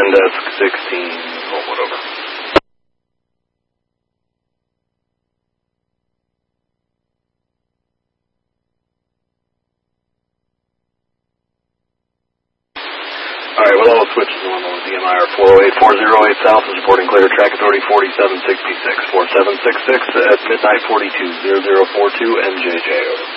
Zendesk 16, or whatever. Alright, with all the switches on the DMI are 408-408 South is reporting clear. Track authority 4766. 4766 at midnight 42, 0042 MJJ. Over.